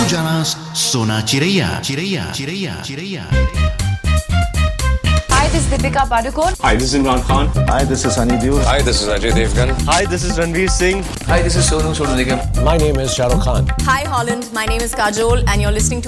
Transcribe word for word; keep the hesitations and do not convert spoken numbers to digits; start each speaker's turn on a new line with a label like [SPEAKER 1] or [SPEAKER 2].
[SPEAKER 1] Sujanas Sona Chiraiya. Chiraiya. Chiraiya. Chiraiya.
[SPEAKER 2] Hi, this is Deepika Padukone.
[SPEAKER 3] Hi, this is Imran Khan.
[SPEAKER 4] Hi, this is Sunny Deol.
[SPEAKER 5] Hi, this is Ajay Devgan.
[SPEAKER 6] Hi, this is Ranveer Singh.
[SPEAKER 7] Hi, this is Sonu Sood Nigam.
[SPEAKER 6] My name is Shah Rukh Khan.
[SPEAKER 8] Hi, Holland. My name is Kajol, and you're listening to